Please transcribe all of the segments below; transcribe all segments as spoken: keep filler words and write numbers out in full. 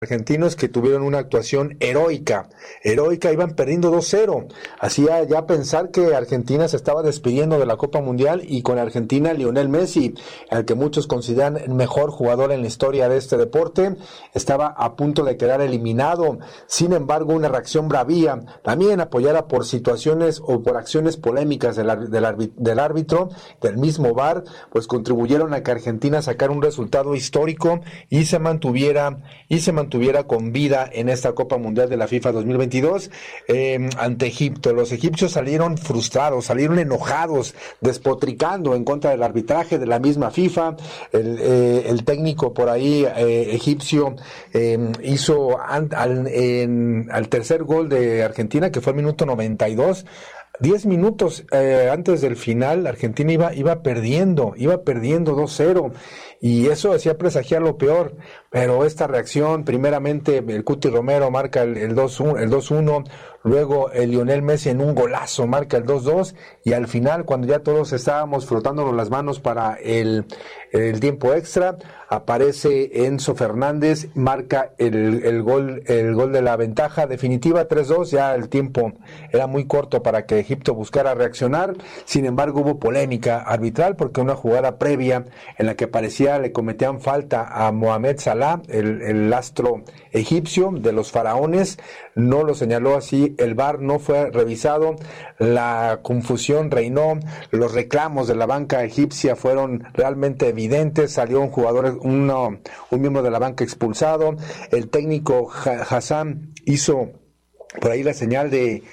Argentinos que tuvieron una actuación heroica, heroica, iban perdiendo dos cero, hacía ya pensar que Argentina se estaba despidiendo de la Copa Mundial y con Argentina Lionel Messi, al que muchos consideran el mejor jugador en la historia de este deporte, estaba a punto de quedar eliminado. Sin embargo, una reacción bravía, también apoyada por situaciones o por acciones polémicas del, del, del árbitro, del mismo V A R, pues contribuyeron a que Argentina sacara un resultado histórico y se mantuviera y se mantuviera tuviera con vida en esta Copa Mundial de la FIFA dos mil veintidós eh, ante Egipto. Los egipcios salieron frustrados, salieron enojados, despotricando en contra del arbitraje de la misma FIFA. El, eh, el técnico por ahí eh, egipcio eh, hizo an, al, en, al tercer gol de Argentina, que fue el minuto noventa y dos. Diez minutos eh, antes del final, Argentina iba, iba perdiendo, iba perdiendo dos cero, y eso hacía presagiar lo peor, pero esta reacción, primeramente el Cuti Romero marca el, el dos uno, luego el Lionel Messi en un golazo marca el dos dos, y al final, cuando ya todos estábamos frotándonos las manos para el, el tiempo extra, aparece Enzo Fernández, marca el, el gol, el gol de la ventaja definitiva tres dos, ya el tiempo era muy corto para que Egipto buscara reaccionar. Sin embargo, hubo polémica arbitral porque una jugada previa en la que parecía le cometían falta a Mohamed Salah, el, el astro egipcio de los faraones, no lo señaló así, el V A R no fue revisado, la confusión reinó, los reclamos de la banca egipcia fueron realmente evidentes, salió un jugador, uno, un miembro de la banca expulsado, el técnico Hassan hizo por ahí la señal de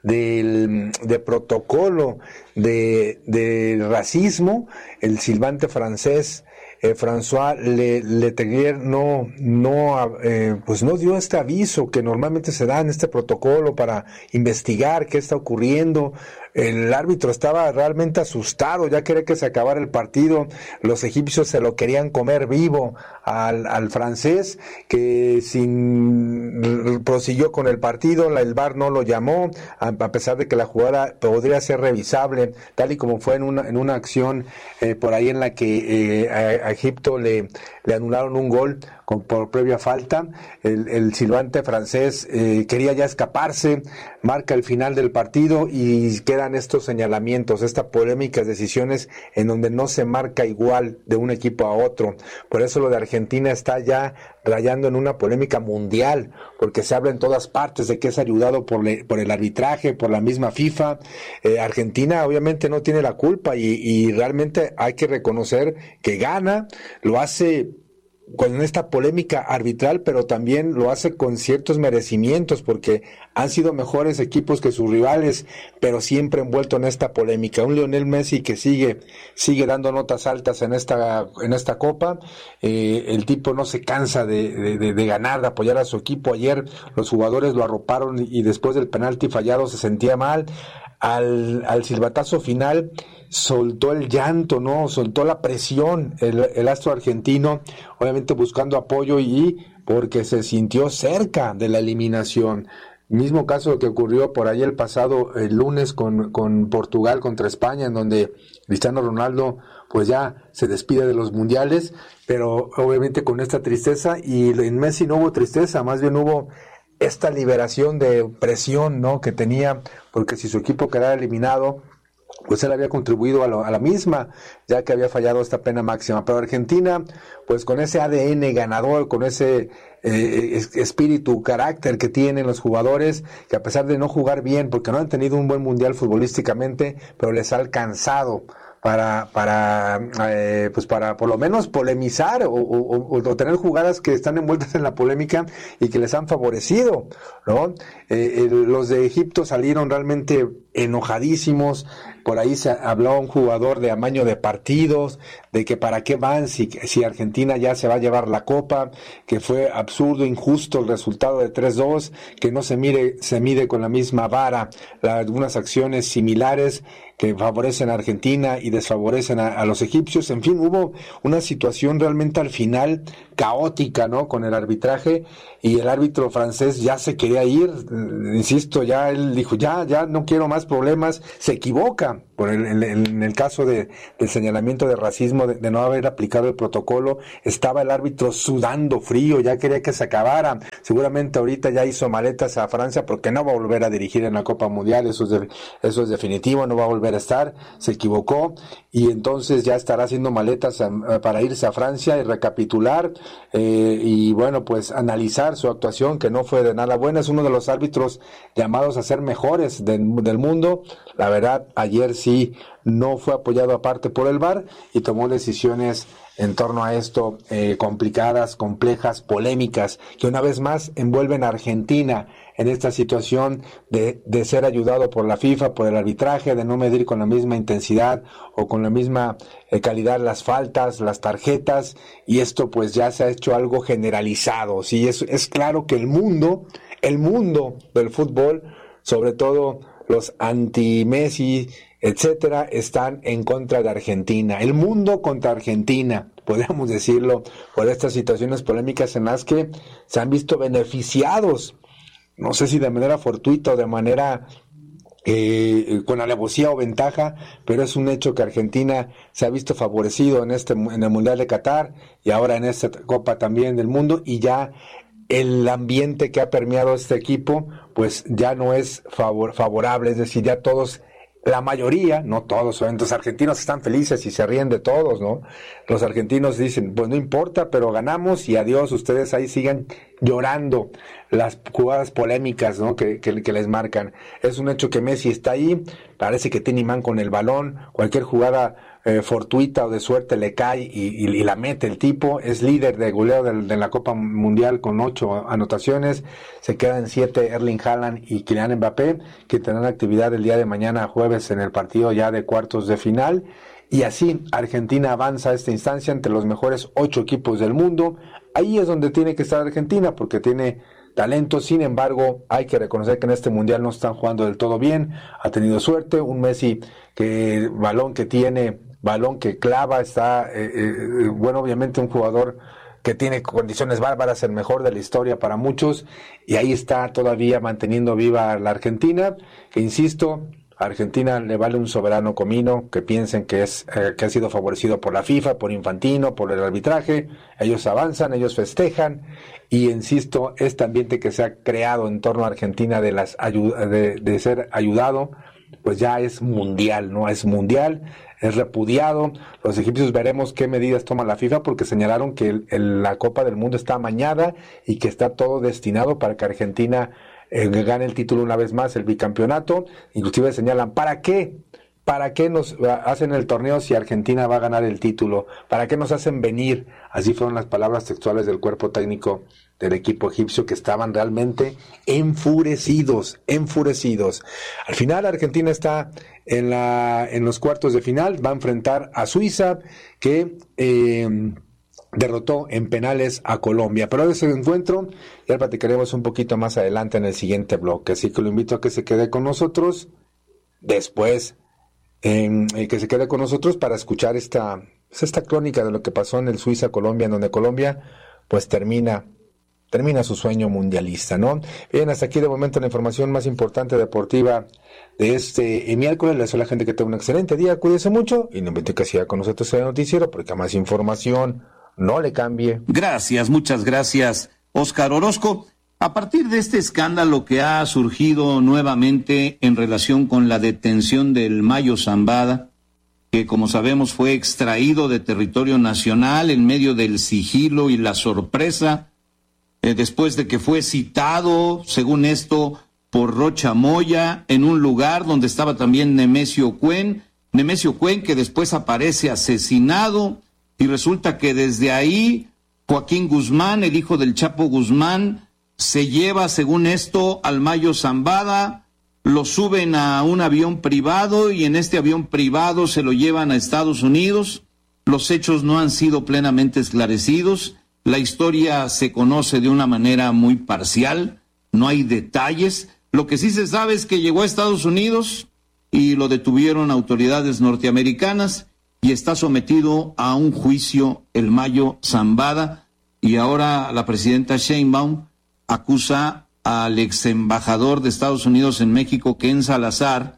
del de protocolo de, de racismo, el silbante francés eh, François Le, Letellier no no eh, pues no dio este aviso que normalmente se da en este protocolo para investigar qué está ocurriendo. El árbitro estaba realmente asustado, ya quería que se acabara el partido, los egipcios se lo querían comer vivo al, al francés, que sin prosiguió con el partido, la, el V A R no lo llamó, a, a pesar de que la jugada podría ser revisable, tal y como fue en una, en una acción eh, por ahí en la que eh, a, a Egipto le, le anularon un gol con, por previa falta. El, el silbante francés eh, quería ya escaparse, marca el final del partido y quedan estos señalamientos, estas polémicas decisiones en donde no se marca igual de un equipo a otro. Por eso lo de Argentina está ya rayando en una polémica mundial, porque se habla en todas partes de que es ayudado por, le, por el arbitraje, por la misma FIFA. Eh, Argentina obviamente no tiene la culpa y, y realmente hay que reconocer que gana, lo hace con esta polémica arbitral, pero también lo hace con ciertos merecimientos, porque han sido mejores equipos que sus rivales, pero siempre envuelto en esta polémica. Un Lionel Messi que sigue sigue dando notas altas en esta en esta copa, eh, el tipo no se cansa de, de, de ganar, de apoyar a su equipo. Ayer los jugadores lo arroparon y después del penalti fallado se sentía mal. Al, al silbatazo final soltó el llanto, ¿no? Soltó la presión, el, el astro argentino, obviamente buscando apoyo y porque se sintió cerca de la eliminación. Mismo caso que ocurrió por ahí el pasado el lunes con, con Portugal contra España, en donde Cristiano Ronaldo pues ya se despide de los mundiales, pero obviamente con esta tristeza, y en Messi no hubo tristeza, más bien hubo esta liberación de presión, ¿no?, que tenía, porque si su equipo quedara eliminado, pues él había contribuido a, lo, a la misma, ya que había fallado esta pena máxima. Pero Argentina, pues con ese A D N ganador, con ese eh, espíritu, carácter que tienen los jugadores, que a pesar de no jugar bien, porque no han tenido un buen mundial futbolísticamente, pero les ha alcanzado para para eh, pues para por lo menos polemizar o, o, o tener jugadas que están envueltas en la polémica y que les han favorecido, ¿no? Eh, eh, los de Egipto salieron realmente enojadísimos. Por ahí se habló un jugador de amaño de partidos, de que para qué van si, si Argentina ya se va a llevar la copa, que fue absurdo, injusto el resultado de tres dos, que no se mide, se mide con la misma vara la, algunas acciones similares que favorecen a Argentina y desfavorecen a, a los egipcios. En fin, hubo una situación realmente al final caótica, ¿no?, con el arbitraje, y el árbitro francés ya se quería ir, insisto, ya él dijo, ya, ya no quiero más problemas, se equivoca, por el, el, el, en el caso de, del señalamiento de racismo, de, de no haber aplicado el protocolo, estaba el árbitro sudando frío, ya quería que se acabara. Seguramente ahorita ya hizo maletas a Francia porque no va a volver a dirigir en la Copa Mundial, eso es, de, eso es definitivo, no va a volver a estar, se equivocó, y entonces ya estará haciendo maletas a, a, para irse a Francia y recapitular, eh, y bueno, pues analizar su actuación, que no fue de nada buena. Es uno de los árbitros llamados a ser mejores de, del mundo. La verdad, ayer sí no fue apoyado aparte por el V A R y tomó decisiones en torno a esto eh, complicadas, complejas, polémicas, que una vez más envuelven a Argentina en esta situación de, de ser ayudado por la FIFA, por el arbitraje, de no medir con la misma intensidad o con la misma eh, calidad las faltas, las tarjetas, y esto pues ya se ha hecho algo generalizado. Sí, es, es claro que el mundo, el mundo del fútbol, sobre todo los anti-Messi, etcétera, están en contra de Argentina. El mundo contra Argentina, podríamos decirlo, por estas situaciones polémicas en las que se han visto beneficiados, no sé si de manera fortuita o de manera eh, con alevosía o ventaja, pero es un hecho que Argentina se ha visto favorecido en este en el Mundial de Qatar y ahora en esta Copa también del Mundo, y ya el ambiente que ha permeado este equipo pues ya no es favor, favorable, es decir, ya todos, la mayoría, no todos, los argentinos están felices y se ríen de todos, ¿no? Los argentinos dicen, pues no importa, pero ganamos y adiós, ustedes ahí sigan llorando las jugadas polémicas, ¿no? Que, que, que les marcan. Es un hecho que Messi está ahí, parece que tiene imán con el balón, cualquier jugada eh, fortuita o de suerte le cae y, y, y la mete el tipo. Es líder de goleo de, de la Copa Mundial con ocho anotaciones, se quedan siete Erling Haaland y Kylian Mbappé, que tendrán actividad el día de mañana jueves en el partido ya de cuartos de final. Y así Argentina avanza a esta instancia entre los mejores ocho equipos del mundo. Ahí es donde tiene que estar Argentina, porque tiene talento. Sin embargo, hay que reconocer que en este mundial no están jugando del todo bien. Ha tenido suerte, un Messi que balón que tiene, balón que clava, está eh, eh, bueno, obviamente un jugador que tiene condiciones bárbaras, el mejor de la historia para muchos, y ahí está todavía manteniendo viva la Argentina, que insisto, a Argentina le vale un soberano comino, que piensen que es eh, que ha sido favorecido por la FIFA, por Infantino, por el arbitraje. Ellos avanzan, ellos festejan, y insisto, este ambiente que se ha creado en torno a Argentina de las ayud- de, de ser ayudado, pues ya es mundial, ¿no? Es mundial, es repudiado. Los egipcios veremos qué medidas toma la FIFA, porque señalaron que el, el, la Copa del Mundo está amañada y que está todo destinado para que Argentina Eh, gane el título una vez más, el bicampeonato. Inclusive señalan, ¿para qué? ¿Para qué nos hacen el torneo si Argentina va a ganar el título? ¿Para qué nos hacen venir? Así fueron las palabras textuales del cuerpo técnico del equipo egipcio, que estaban realmente enfurecidos, enfurecidos. Al final Argentina está en la en los cuartos de final, va a enfrentar a Suiza, que eh, derrotó en penales a Colombia. Pero de ese encuentro ya platicaremos un poquito más adelante en el siguiente bloque, así que lo invito a que se quede con nosotros después, eh, que se quede con nosotros para escuchar esta, esta crónica de lo que pasó en el Suiza-Colombia, en donde Colombia pues termina termina su sueño mundialista, ¿no? Bien, hasta aquí de momento la información más importante deportiva de este miércoles. Les deseo a la gente que tenga un excelente día, cuídese mucho y no olvide que siga con nosotros en el noticiero, porque más información no le cambie. Gracias, muchas gracias, Óscar Orozco. A partir de este escándalo que ha surgido nuevamente en relación con la detención del Mayo Zambada, que como sabemos fue extraído de territorio nacional en medio del sigilo y la sorpresa, eh, después de que fue citado, según esto, por Rocha Moya, en un lugar donde estaba también Nemesio Cuen, Nemesio Cuen, que después aparece asesinado. Y resulta que desde ahí Joaquín Guzmán, el hijo del Chapo Guzmán, se lleva, según esto, al Mayo Zambada, lo suben a un avión privado y en este avión privado se lo llevan a Estados Unidos. Los hechos no han sido plenamente esclarecidos. La historia se conoce de una manera muy parcial, no hay detalles. Lo que sí se sabe es que llegó a Estados Unidos y lo detuvieron autoridades norteamericanas, y está sometido a un juicio el Mayo Zambada, y ahora la presidenta Sheinbaum acusa al ex embajador de Estados Unidos en México, Ken Salazar,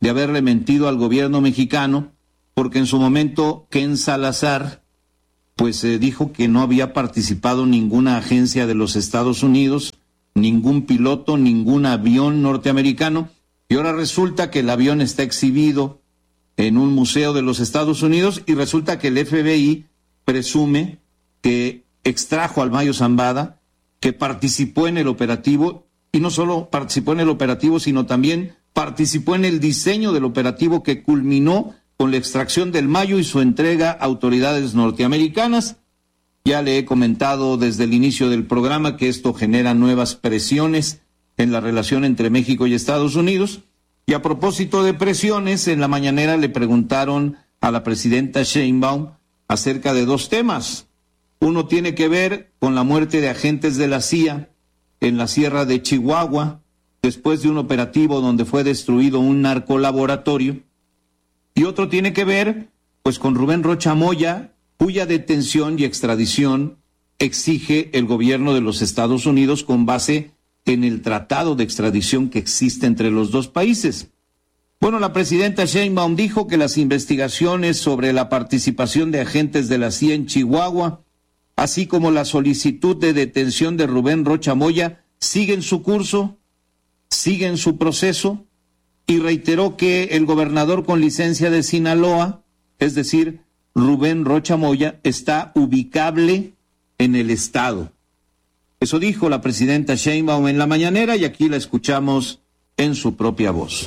de haberle mentido al gobierno mexicano, porque en su momento Ken Salazar pues eh, dijo que no había participado ninguna agencia de los Estados Unidos, ningún piloto, ningún avión norteamericano, y ahora resulta que el avión está exhibido en un museo de los Estados Unidos y resulta que el F B I presume que extrajo al Mayo Zambada, que participó en el operativo, y no solo participó en el operativo, sino también participó en el diseño del operativo que culminó con la extracción del Mayo y su entrega a autoridades norteamericanas. Ya le he comentado desde el inicio del programa que esto genera nuevas presiones en la relación entre México y Estados Unidos. Y a propósito de presiones, en la mañanera le preguntaron a la presidenta Sheinbaum acerca de dos temas. Uno tiene que ver con la muerte de agentes de la C I A en la sierra de Chihuahua, después de un operativo donde fue destruido un narcolaboratorio. Y otro tiene que ver, pues, con Rubén Rocha Moya, cuya detención y extradición exige el gobierno de los Estados Unidos con base en el tratado de extradición que existe entre los dos países. Bueno, la presidenta Sheinbaum dijo que las investigaciones sobre la participación de agentes de la C I A en Chihuahua, así como la solicitud de detención de Rubén Rocha Moya, siguen su curso, siguen su proceso, y reiteró que el gobernador con licencia de Sinaloa, es decir, Rubén Rocha Moya, está ubicable en el estado. Eso dijo la presidenta Sheinbaum en la mañanera y aquí la escuchamos en su propia voz.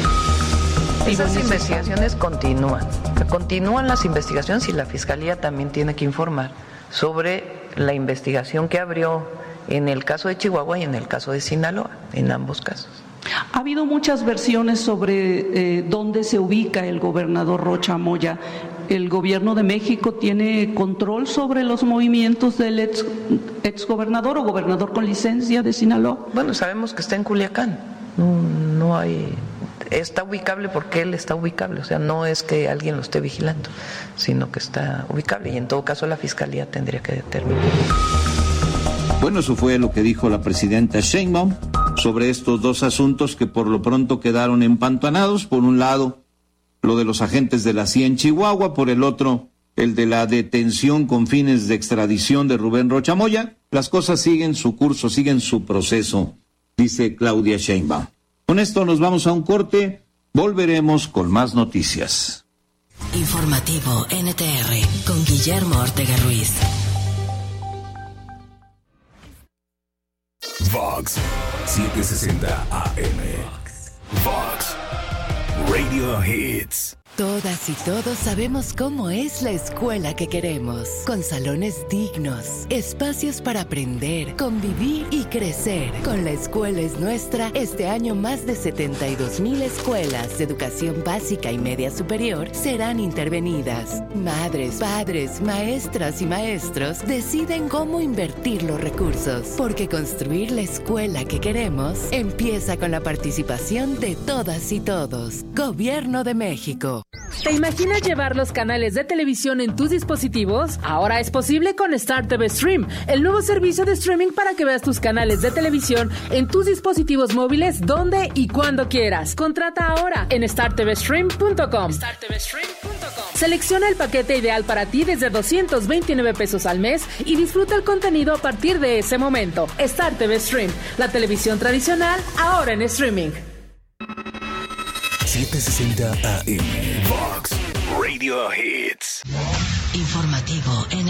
Esas investigaciones continúan. Continúan las investigaciones y la Fiscalía también tiene que informar sobre la investigación que abrió en el caso de Chihuahua y en el caso de Sinaloa, en ambos casos. Ha habido muchas versiones sobre eh, dónde se ubica el gobernador Rocha Moya. ¿El gobierno de México tiene control sobre los movimientos del ex, ex gobernador o gobernador con licencia de Sinaloa? Bueno, sabemos que está en Culiacán. No, no hay... Está ubicable porque él está ubicable, o sea, no es que alguien lo esté vigilando, sino que está ubicable y en todo caso la Fiscalía tendría que determinar. Bueno, eso fue lo que dijo la presidenta Sheinbaum sobre estos dos asuntos que por lo pronto quedaron empantanados. Por un lado, lo de los agentes de la C I A en Chihuahua, por el otro, el de la detención con fines de extradición de Rubén Rocha Moya. Las cosas siguen su curso, siguen su proceso, dice Claudia Sheinbaum. Con esto nos vamos a un corte, volveremos con más noticias. Informativo N T R con Guillermo Ortega Ruiz. Vox setecientos sesenta A M. Vox Radio Hits. Todas y todos sabemos cómo es la escuela que queremos, con salones dignos, espacios para aprender, convivir y crecer. Con La Escuela es Nuestra, este año más de setenta y dos mil escuelas de educación básica y media superior serán intervenidas. Madres, padres, maestras y maestros deciden cómo invertir los recursos, porque construir la escuela que queremos empieza con la participación de todas y todos. Gobierno de México. ¿Te imaginas llevar los canales de televisión en tus dispositivos? Ahora es posible con Star T V Stream, el nuevo servicio de streaming para que veas tus canales de televisión en tus dispositivos móviles donde y cuando quieras. Contrata ahora en star t v stream punto com. star t v stream punto com. Selecciona el paquete ideal para ti desde doscientos veintinueve pesos al mes y disfruta el contenido a partir de ese momento. Star T V Stream, la televisión tradicional ahora en streaming. setecientos sesenta A M. Vox Radio Hits. Informativo N